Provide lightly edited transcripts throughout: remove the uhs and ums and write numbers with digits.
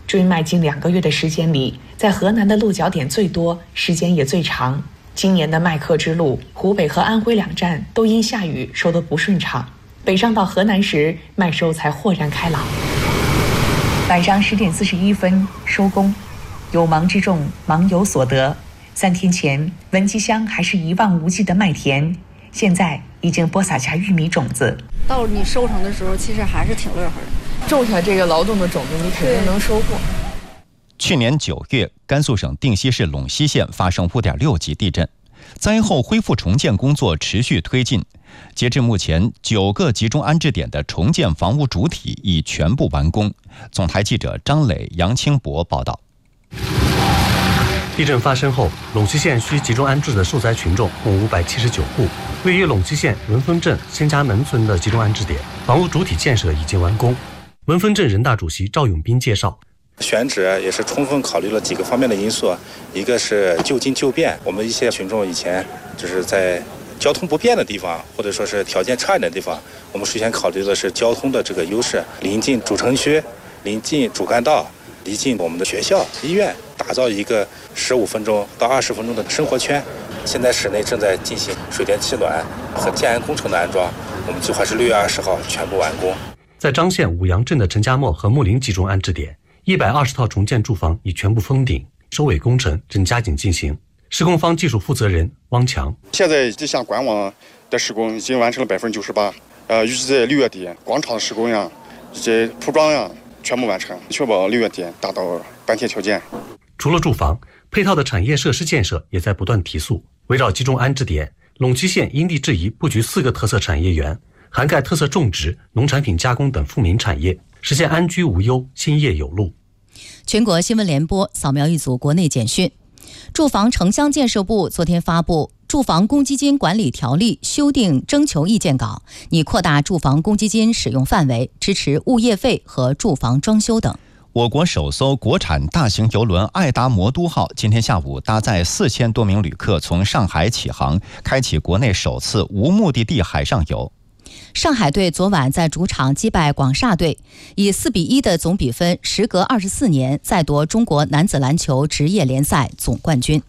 追麦近2个月的时间里，在河南的落脚点最多，时间也最长。今年的麦客之路，湖北和安徽2站都因下雨收得不顺畅。北上到河南时，麦收才豁然开朗。晚上10点41分收工，有忙之众，忙有所得。3天前，文集乡还是一望无际的麦田，现在已经播撒下玉米种子。 到你收成的时候，其实还是挺乐呵的。 种下这个劳动的种子，你肯定能收获。 去年9月，甘肃省定西市陇西县发生5.6级地震，灾后恢复重建工作持续推进。截至目前，9个集中安置点的重建房屋主体已全部完工。总台记者张磊、杨清博报道。 地震发生后，陇西县需集中安置的受灾群众共579户。位于陇西县文峰镇仙家门村的集中安置点，房屋主体建设已经完工。文峰镇人大主席赵永斌介绍， 选址也是充分考虑了几个方面的因素，一个是就近就便，我们一些群众以前就是在交通不便的地方，或者说是条件差一点的地方，我们首先考虑的是交通的这个优势，临近主城区，临近主干道，临近我们的学校、医院，打造一个15分钟到20分钟的生活圈。现在室内正在进行水电气暖和建安工程的安装，我们计划是6月20号全部完工。 在张县武阳镇的陈家磨和木林集中安置点，120套重建住房已全部封顶，收尾工程正加紧进行。施工方技术负责人汪强， 现在这项管网的施工已经完成了98%，预计在6月底广场的施工呀以及铺装呀全部完成，确保6月底达到当前条件。 除了住房，配套的产业设施建设也在不断提速。围绕集中安置点，陇西县因地制宜布局4个特色产业园，涵盖特色种植、农产品加工等富民产业，实现安居无忧、兴业有路。 全国新闻联播扫描一组国内简讯。住房城乡建设部昨天发布《住房公积金管理条例》修订征求意见稿，拟扩大住房公积金使用范围，支持物业费和住房装修等。 我国首艘国产大型邮轮爱达魔都号今天下午搭载4000多名旅客从上海起航，开启国内首次无目的地海上游。 上海队昨晚在主场击败广厦队，以4-1的总比分，时隔24年再夺中国男子篮球职业联赛总冠军。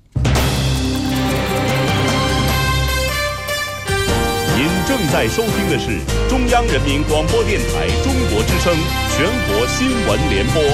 您正在收听的是中央人民广播电台中国之声全国新闻联播。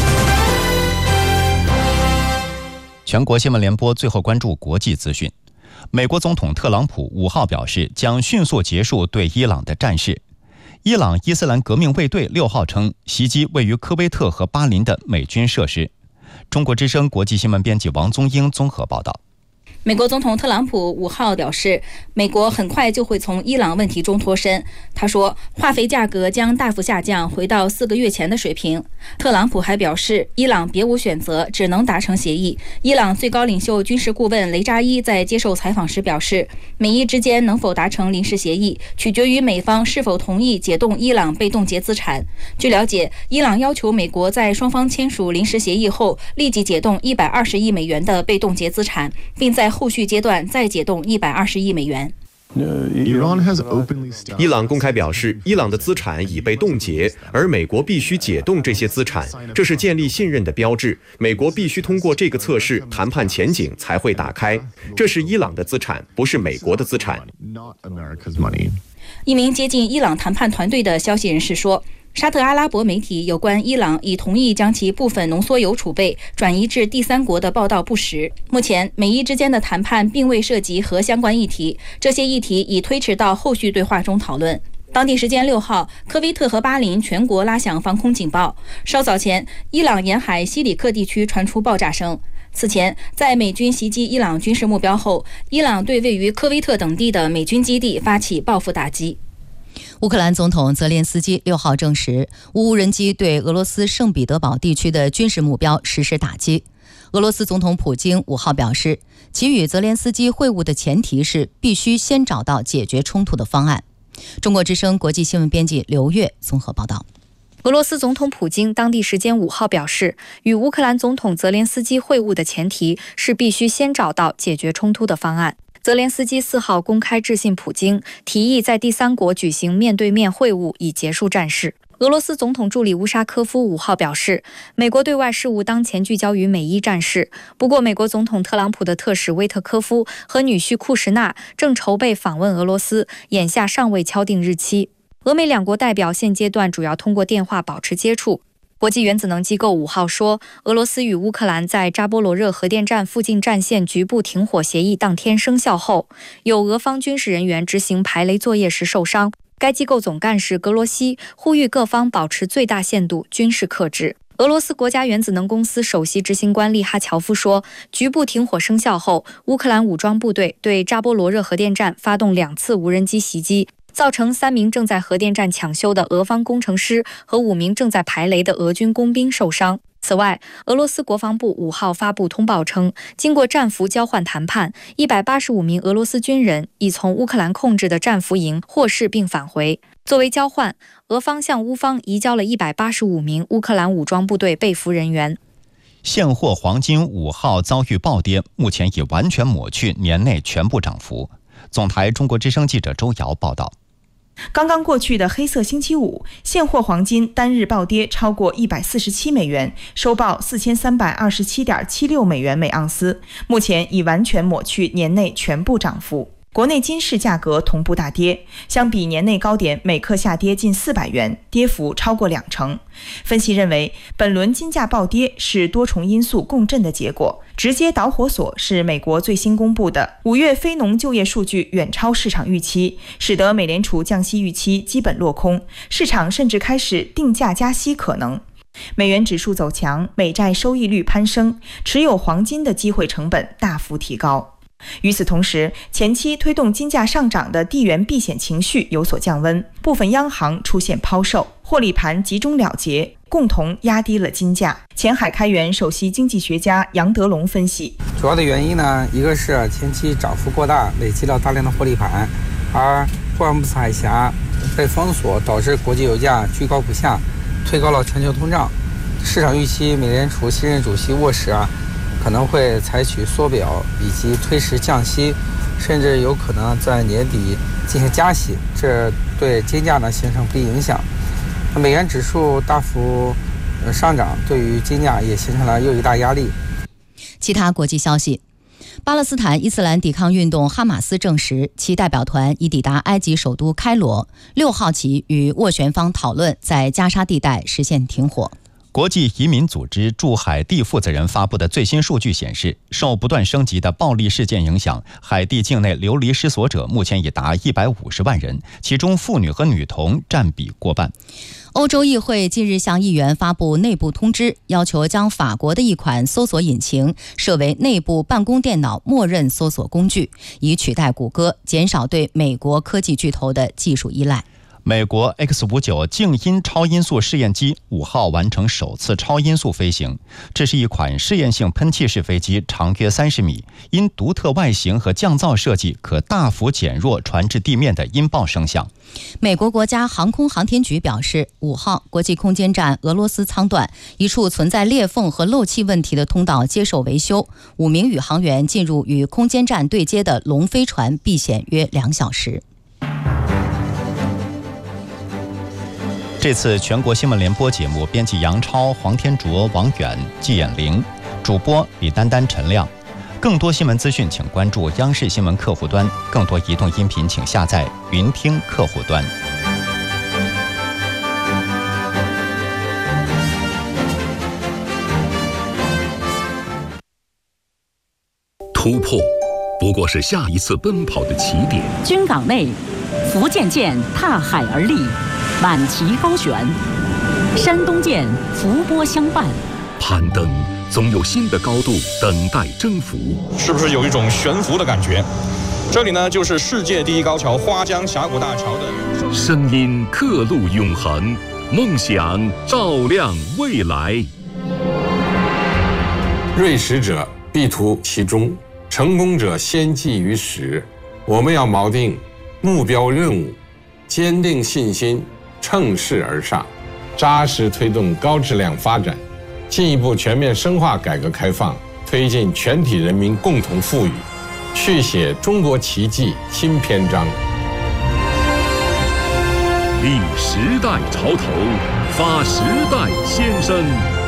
全国新闻联播最后关注国际资讯。美国总统特朗普5号表示，将迅速结束对伊朗的战事。伊朗伊斯兰革命卫队6号称袭击位于科威特和巴林的美军设施。中国之声国际新闻编辑王宗英综合报道。 美国总统特朗普5号表示，美国很快就会从伊朗问题中脱身。他说，化肥价格将大幅下降，回到4个月前的水平。特朗普还表示，伊朗别无选择，只能达成协议。伊朗最高领袖军事顾问雷扎伊在接受采访时表示，美伊之间能否达成临时协议，取决于美方是否同意解冻伊朗被冻结资产。据了解，伊朗要求美国在双方签署临时协议后，立即解冻120亿美元的被冻结资产，并在后续阶段再解冻120亿美元。 伊朗公开表示，伊朗的资产已被冻结，而美国必须解冻这些资产，这是建立信任的标志。美国必须通过这个测试，谈判前景才会打开。这是伊朗的资产，不是美国的资产。 一名接近伊朗谈判团队的消息人士说，沙特阿拉伯媒体有关伊朗已同意将其部分浓缩铀储备转移至第三国的报道不实。目前，美伊之间的谈判并未涉及核相关议题，这些议题已推迟到后续对话中讨论。当地时间6号，科威特和巴林全国拉响防空警报。稍早前，伊朗沿海西里克地区传出爆炸声。此前，在美军袭击伊朗军事目标后，伊朗对位于科威特等地的美军基地发起报复打击。 乌克兰总统泽连斯基6号证实，无人机对俄罗斯圣彼得堡地区的军事目标实施打击。俄罗斯总统普京5号表示，其与泽连斯基会晤的前提是必须先找到解决冲突的方案。中国之声国际新闻编辑刘月综合报道。 俄罗斯总统普京当地时间5号表示，与乌克兰总统泽连斯基会晤的前提是必须先找到解决冲突的方案。泽连斯基4号公开致信普京，提议在第三国举行面对面会晤以结束战事。 俄罗斯总统助理乌沙科夫5号表示，美国对外事务当前聚焦于美伊战事。不过，美国总统特朗普的特使威特科夫和女婿库什纳正筹备访问俄罗斯，眼下尚未敲定日期。俄美两国代表现阶段主要通过电话保持接触。国际原子能机构5号说，俄罗斯与乌克兰在扎波罗热核电站附近战线局部停火协议当天生效后，有俄方军事人员执行排雷作业时受伤。该机构总干事格罗西呼吁各方保持最大限度军事克制。俄罗斯国家原子能公司首席执行官利哈乔夫说，局部停火生效后，乌克兰武装部队对扎波罗热核电站发动2次无人机袭击，造成3名正在核电站抢修的俄方工程师和5名正在排雷的俄军工兵受伤。此外，俄罗斯国防部5号发布通报称，经过战俘交换谈判，185名俄罗斯军人已从乌克兰控制的战俘营获释并返回。作为交换，俄方向乌方移交了185名乌克兰武装部队被俘人员。 现货黄金5号遭遇暴跌，目前已完全抹去年内全部涨幅。总台中国之声记者周瑶报道。 刚刚过去的黑色星期五，现货黄金单日暴跌超过147美元，收报4327.76美元每盎司，目前已完全抹去年内全部涨幅。国内金市价格同步大跌，相比年内高点每克下跌近400元，跌幅超过20%。分析认为，本轮金价暴跌是多重因素共振的结果，直接导火索是美国最新公布的5月非农就业数据远超市场预期，使得美联储降息预期基本落空，市场甚至开始定价加息可能。美元指数走强，美债收益率攀升，持有黄金的机会成本大幅提高。与此同时，前期推动金价上涨的地缘避险情绪有所降温，部分央行出现抛售，获利盘集中了结，共同压低了金价。前海开源首席经济学家杨德龙分析， 主要的原因呢，一个是前期涨幅过大，累积了大量的获利盘，而霍尔木兹海峡被封锁，导致国际油价居高不下，推高了全球通胀。市场预期美联储新任主席沃什可能会采取缩表以及推迟降息，甚至有可能在年底进行加息，这对金价呢形成不利影响。美元指数大幅上涨，对于金价也形成了又一大压力。 其他国际消息，巴勒斯坦伊斯兰抵抗运动哈马斯证实，其代表团已抵达埃及首都开罗，6号起与斡旋方讨论在加沙地带实现停火。 国际移民组织驻海地负责人发布的最新数据显示，受不断升级的暴力事件影响，海地境内流离失所者目前已达150万人，其中妇女和女童占比过半。 欧洲议会近日向议员发布内部通知，要求将法国的一款搜索引擎设为内部办公电脑默认搜索工具，以取代谷歌，减少对美国科技巨头的技术依赖。 美国 X-59 静音超音速试验机5号完成首次超音速飞行。这是一款试验性喷气式飞机，长约30米，因独特外形和降噪设计，可大幅减弱传至地面的音爆声响。 美国国家航空航天局表示，5号国际空间站俄罗斯舱段一处存在裂缝和漏气问题的通道接受维修，5名宇航员进入与空间站对接的龙飞船避险约2小时。 这次全国新闻联播节目，编辑杨超、黄天卓、王远、季衍玲，主播李丹丹、陈亮。更多新闻资讯，请关注央视新闻客户端；更多移动音频，请下载云听客户端。 突破不过是下一次奔跑的起点。 军港内，福建舰踏海而立，满旗高悬；山东舰伏波相伴。 攀登总有新的高度等待征服， 是不是有一种悬浮的感觉？这里呢，就是世界第一高桥花江峡谷大桥的声音，刻录永恒，梦想照亮未来。 锐识者必图其中，成功者先记于始。我们要锚定目标任务，坚定信心，乘势而上，扎实推动高质量发展，进一步全面深化改革开放，推进全体人民共同富裕，续写中国奇迹新篇章。 立时代潮头，发时代先声。